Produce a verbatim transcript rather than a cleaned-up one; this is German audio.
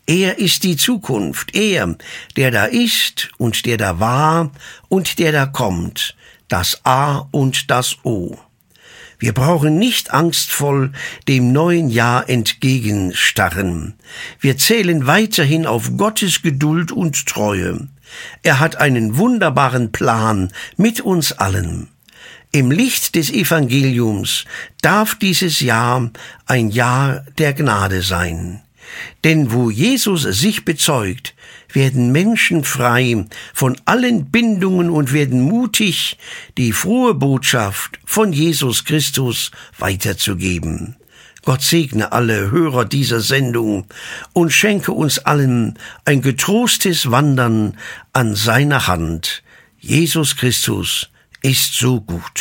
Er ist die Zukunft, er, der da ist und der da war und der da kommt, das A und das O. Wir brauchen nicht angstvoll dem neuen Jahr entgegenstarren. Wir zählen weiterhin auf Gottes Geduld und Treue. Er hat einen wunderbaren Plan mit uns allen. Im Licht des Evangeliums darf dieses Jahr ein Jahr der Gnade sein. Denn wo Jesus sich bezeugt, werden Menschen frei von allen Bindungen und werden mutig, die frohe Botschaft von Jesus Christus weiterzugeben. Gott segne alle Hörer dieser Sendung und schenke uns allen ein getrostes Wandern an seiner Hand. Jesus Christus ist so gut.